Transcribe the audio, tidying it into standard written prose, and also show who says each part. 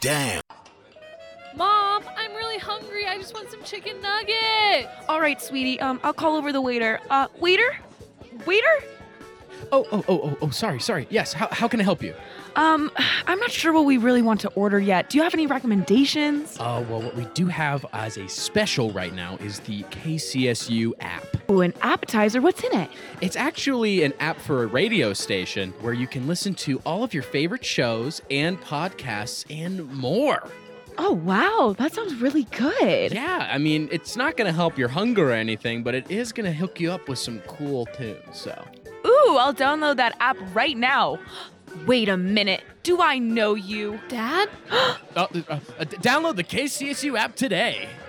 Speaker 1: Damn.
Speaker 2: Mom, I'm really hungry. I just want some chicken nuggets.
Speaker 3: All right, sweetie. I'll call over the waiter. Waiter? Waiter?
Speaker 4: Sorry. Yes, how can I help you?
Speaker 3: I'm not sure what we really want to order yet. Do you have any recommendations?
Speaker 4: Well, what we do have as a special right now is the KCSU app.
Speaker 3: Oh, an appetizer. What's in it?
Speaker 4: It's actually an app for a radio station where you can listen to all of your favorite shows and podcasts and more.
Speaker 3: Oh, wow. That sounds really good.
Speaker 4: Yeah, I mean, it's not going to help your hunger or anything, but it is going to hook you up with some cool tunes, so.
Speaker 3: Ooh, I'll download that app right now. Wait a minute. Do I know you?
Speaker 2: Dad?
Speaker 4: Download the KCSU app today.